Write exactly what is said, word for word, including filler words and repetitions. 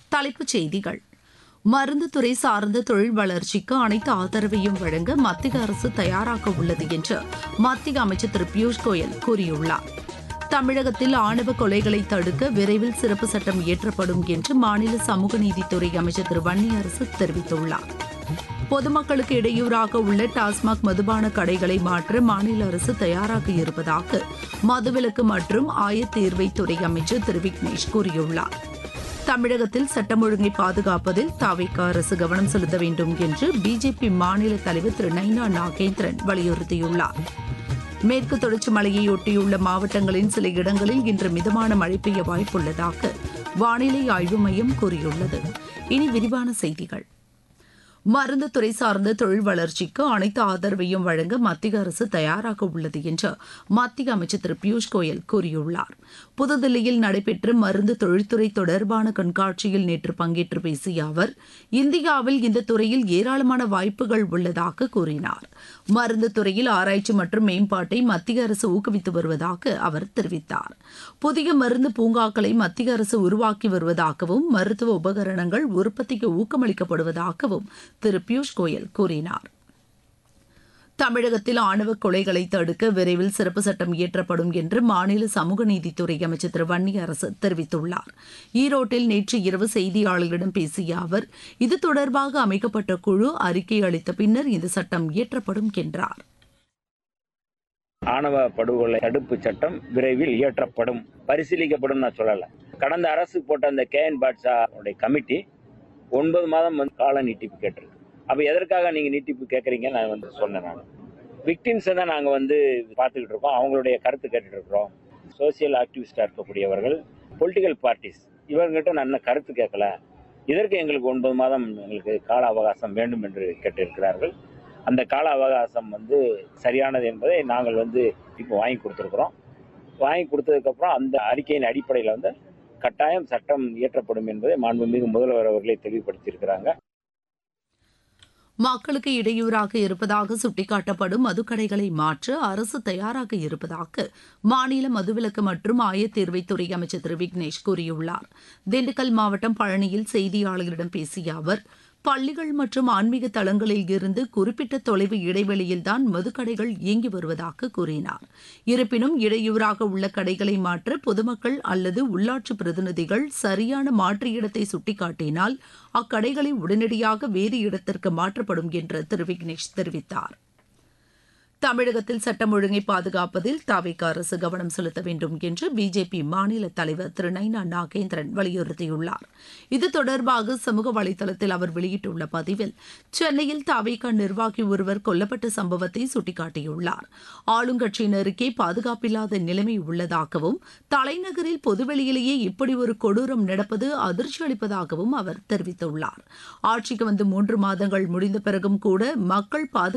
தலைப்புச் செய்திகள். மருந்து துறை சார்ந்த தொழில் வளர்ச்சிக்கு அனைத்து ஆதரவையும் வழங்க மத்திய அரசு தயாராக உள்ளது என்று மத்திய அமைச்சர் திரு பியூஷ் கோயல் கூறியுள்ளார். தமிழகத்தில் ஆணவ கொலைகளை தடுக்க விரைவில் சிறப்பு சட்டம் இயற்றப்படும் என்று மாநில சமூக நீதித்துறை அமைச்சர் திரு வன்னியரசு தெரிவித்துள்ளார். பொதுமக்களுக்கு இடையூறாக உள்ள டாஸ்மாக் மதுபான கடைகளை மாற்ற மாநில அரசு தயாராக இருப்பதாக மதுவிலக்கு மற்றும் ஆயத்தீர்வைத்துறை அமைச்சர் திரு விக்னேஷ் கூறியுள்ளார். தமிழகத்தில் சட்டம் ஒழுங்கை பாதுகாப்பதில் தாவேக அரசு கவனம் செலுத்த வேண்டும் என்று பிஜேபி மாநில தலைவர் திரு நைனா நாகேந்திரன் வலியுறுத்தியுள்ளார். மேற்கு தொடர்ச்சி மலையையொட்டியுள்ள மாவட்டங்களின் சில இடங்களில் இன்று மிதமான மழை பெய்ய வாய்ப்புள்ளதாக வானிலை ஆய்வு மையம் கூறியுள்ளது. இனி விரிவான செய்திகள். மருந்து துறை சார்ந்த தொழில் வளர்ச்சிக்கு அனைத்து ஆதரவையும் வழங்க மத்திய அரசு தயாராக உள்ளது என்று மத்திய அமைச்சர் திரு பியூஷ் கோயல் கூறியுள்ளார். புதுதில்லியில் நடைபெற்ற மருந்து தொழில்துறை தொடர்பான கண்காட்சியில் நேற்று பங்கேற்று பேசிய அவர், இந்தியாவில் இந்த துறையில் ஏராளமான வாய்ப்புகள் உள்ளதாக கூறினார். மருந்து துறையில் ஆராய்ச்சி மற்றும் மேம்பாட்டை மத்திய அரசு ஊக்குவித்து வருவதாக அவர் தெரிவித்தார். புதிய மருந்து பூங்காக்களை மத்திய அரசு உருவாக்கி வருவதாகவும் மருத்துவ உபகரணங்கள் உற்பத்திக்கு ஊக்கமளிக்கப்படுவதாகவும் திரு பியூஷ் கோயல் கூறினார். தமிழகத்தில் ஆணவ கொலைகளை தடுக்க விரைவில் சிறப்பு சட்டம் இயற்றப்படும் என்று மாநில சமூக நீதித்துறை அமைச்சர் திரு வன்னியரசு தெரிவித்துள்ளார். ஈரோட்டில் நேற்று இரவு செய்தியாளர்களிடம் பேசிய அவர், இது தொடர்பாக அமைக்கப்பட்ட குழு அறிக்கை அளித்த பின்னர் இந்த சட்டம் இயற்றப்படும் என்றார். ஆணவ படுகொலை தடுப்பு சட்டம் விரைவில் இயற்றப்படும், பரிசீலிக்கப்படும் நான் சொல்லல. கடந்த அரசு போட்ட அந்த கே என் பாட்ஷா கமிட்டி ஒன்பது மாதம் வந்து கால நீட்டிப்பு கேட்டிருக்கு. அப்ப எதற்காக நீங்க நீட்டிப்பு கேட்கறீங்க நான் வந்து சொன்னேன். நான் விக்டிம்ஸை தான் நாங்க வந்து பார்த்துக்கிட்டு இருக்கோம், அவங்களுடைய கருத்து கேட்டுட்டு இருக்கிறோம். சோசியல் ஆக்டிவிஸ்டா இருக்கக்கூடியவர்கள், பொலிட்டிக்கல் பார்ட்டிஸ், இவர்கிட்ட நல்ல கருத்து கேட்கல, இதற்கு எங்களுக்கு ஒன்பது மாதம் எங்களுக்கு கால அவகாசம் வேண்டும் என்று கேட்டிருக்கிறார்கள். அந்த கால அவகாசம் வந்து சரியானது என்பதை நாங்கள் வந்து இப்போ வாங்கி கொடுத்துருக்குறோம். வாங்கி கொடுத்ததுக்கு அப்புறம் அந்த அறிக்கையின் அடிப்படையில் வந்து கட்டாயம் சட்டம் இயற்றப்படும் என்பதை மாண்புமிகு முதல்வர் அவர்களை தெளிவுபடுத்தியிருக்கிறாங்க. மக்களுக்கு இடையூறாக இருப்பதாக சுட்டிக்காட்டப்படும் மதுக்கடைகளை மாற்ற அரசு தயாராக இருப்பதாக மாநில மதுவிலக்கு மற்றும் ஆயத்தீர்வைத்துறை அமைச்சர் திரு விக்னேஷ் கூறியுள்ளார். திண்டுக்கல் மாவட்டம் பழனியில் செய்தியாளர்களிடம் பேசிய அவர், பள்ளிகள் மற்றும் ஆன்மீக தலங்களில் இருந்து குறிப்பிட்ட தொலைவு இடைவெளியில்தான் மதுக்கடைகள் இயங்கி வருவதாக கூறினார். இருப்பினும் இடையூறாக உள்ள கடைகளை மாற்ற பொதுமக்கள் அல்லது உள்ளாட்சி பிரதிநிதிகள் சரியான மாற்று இடத்தை சுட்டிக்காட்டினால் அக்கடைகளை உடனடியாக வேறு இடத்திற்கு மாற்றப்படும் என்று திரு விக்னேஷ் தெரிவித்தார். தமிழகத்தில் சட்டம் ஒழுங்கை பாதுகாப்பதில் தாவேக அரசு கவனம் செலுத்த வேண்டும் என்று பிஜேபி மாநில தலைவர் திரு நைனா நாகேந்திரன் வலியுறுத்தியுள்ளார். இது தொடர்பாக சமூக வலைதளத்தில் அவர் வெளியிட்டுள்ள பதிவில், சென்னையில் தாவேக நிர்வாகி ஒருவர் கொல்லப்பட்ட சம்பவத்தை சுட்டிக்காட்டியுள்ளார். ஆளுங்கட்சியினருக்கே பாதுகாப்பில்லாத நிலைமை உள்ளதாகவும், தலைநகரில் பொதுவெளியிலேயே இப்படி ஒரு கொடூரம் நடப்பது அதிர்ச்சி அளிப்பதாகவும் அவர் தெரிவித்துள்ளார். ஆட்சிக்கு வந்து மூன்று மாதங்கள் முடிந்த பிறகும் கூட மக்கள் பாதுகாப்பு